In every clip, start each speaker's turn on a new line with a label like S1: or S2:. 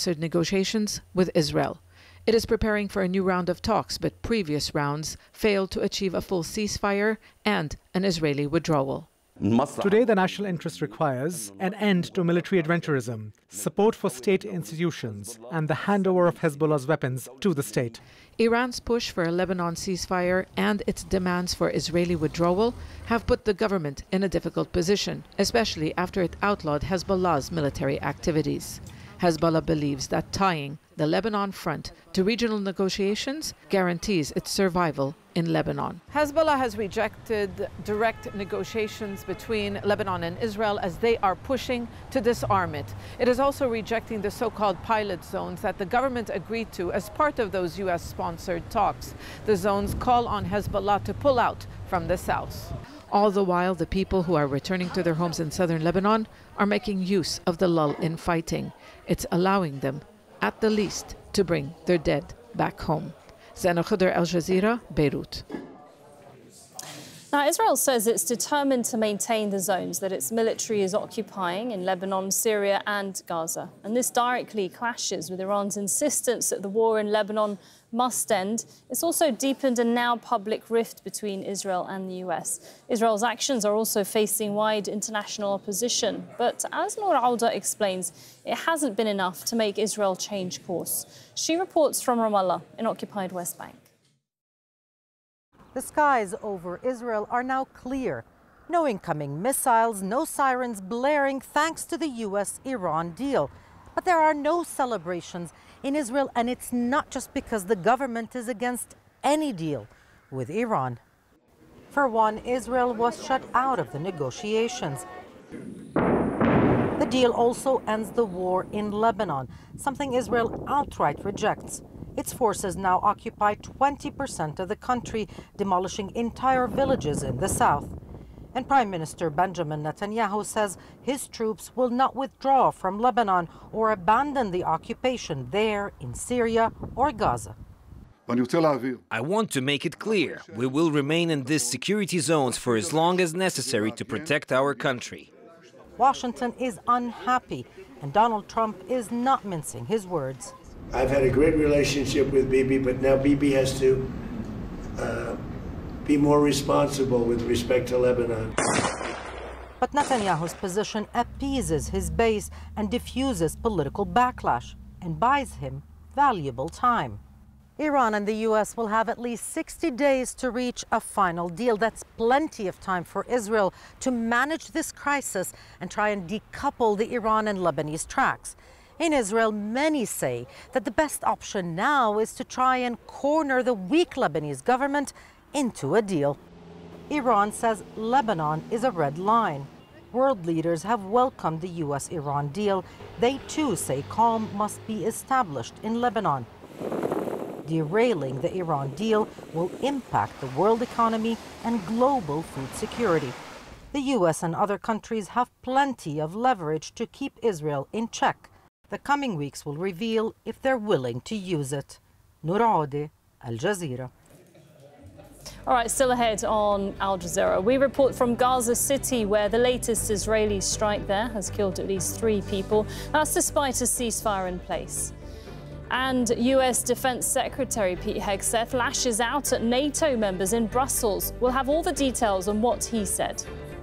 S1: sponsored negotiations with Israel. It is preparing for a new round of talks, but previous rounds failed to achieve a full ceasefire and an Israeli withdrawal.
S2: Today, the national interest requires an end to military adventurism, support for state institutions, and the handover of Hezbollah's weapons to the state.
S1: Iran's push for a Lebanon ceasefire and its demands for Israeli withdrawal have put the government in a difficult position, especially after it outlawed Hezbollah's military activities. Hezbollah believes that tying the Lebanon front to regional negotiations guarantees its survival in Lebanon. Hezbollah has rejected direct negotiations between Lebanon and Israel as they are pushing to disarm it. It is also rejecting the so-called pilot zones that the government agreed to as part of those U.S.-sponsored talks. The zones call on Hezbollah to pull out from the south. All the while, the people who are returning to their homes in southern Lebanon are making use of the lull in fighting. It's allowing them, at the least, to bring their dead back home. Zena Khudr, Al Jazeera, Beirut.
S3: Now, Israel says it's determined to maintain the zones that its military is occupying in Lebanon, Syria and Gaza. And this directly clashes with Iran's insistence that the war in Lebanon must end. It's also deepened a now public rift between Israel and the US. Israel's actions are also facing wide international opposition. But as Noor Auda explains, it hasn't been enough to make Israel change course. She reports from Ramallah in occupied West Bank.
S4: The skies over Israel are now clear. No incoming missiles, no sirens blaring thanks to the US-Iran deal. But there are no celebrations in Israel, and it's not just because the government is against any deal with Iran. For one, Israel was shut out of the negotiations. The deal also ends the war in Lebanon, something Israel outright rejects. Its forces now occupy 20% of the country, demolishing entire villages in the south. And Prime Minister Benjamin Netanyahu says his troops will not withdraw from Lebanon or abandon the occupation there in Syria or Gaza.
S5: I want to make it clear, we will remain in these security zones for as long as necessary to protect our country.
S4: Washington is unhappy, and Donald Trump is not mincing his words.
S6: I've had a great relationship with Bibi, but now Bibi has to be more responsible with respect to Lebanon.
S4: But Netanyahu's position appeases his base and diffuses political backlash and buys him valuable time. Iran and the US will have at least 60 days to reach a final deal. That's plenty of time for Israel to manage this crisis and try and decouple the Iran and Lebanese tracks. In Israel, many say that the best option now is to try and corner the weak Lebanese government into a deal. Iran says Lebanon is a red line. World leaders have welcomed the US-Iran deal. They too say calm must be established in Lebanon. Derailing the Iran deal will impact the world economy and global food security. The US and other countries have plenty of leverage to keep Israel in check. The coming weeks will reveal if they're willing to use it. Noor Auda, Al Jazeera.
S3: All right, still ahead on Al Jazeera. We report from Gaza City, where the latest Israeli strike there has killed at least 3 people. That's despite a ceasefire in place. And US Defense Secretary Pete Hegseth lashes out at NATO members in Brussels. We'll have all the details on what he said.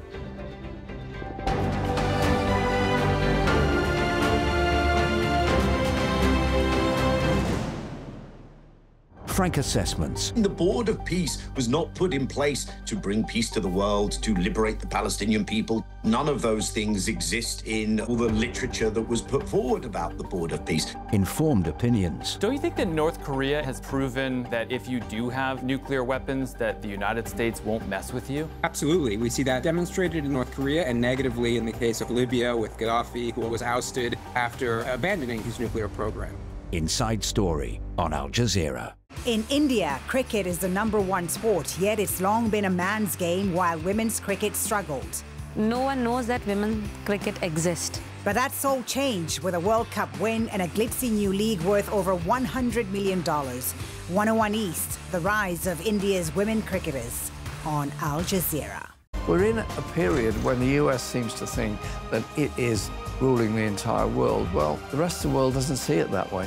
S7: Frank assessments.
S8: The Board of Peace was not put in place to bring peace to the world, to liberate the Palestinian people. None of those things exist in all the literature that was put forward about the Board of Peace.
S7: Informed opinions.
S9: Don't you think that North Korea has proven that if you do have nuclear weapons, that the United States won't mess with you?
S10: Absolutely. We see that demonstrated in North Korea and negatively in the case of Libya with Gaddafi, who was ousted after abandoning his nuclear program.
S7: Inside Story on Al Jazeera.
S11: In India, cricket is the #1 sport, yet it's long been a man's game while women's cricket struggled.
S12: No one knows that women's cricket exists.
S11: But that's all changed with a World Cup win and a glitzy new league worth over $100 million. 101 East, the rise of India's women cricketers on Al Jazeera.
S13: We're in a period when the US seems to think that it is ruling the entire world. Well, the rest of the world doesn't see it that way.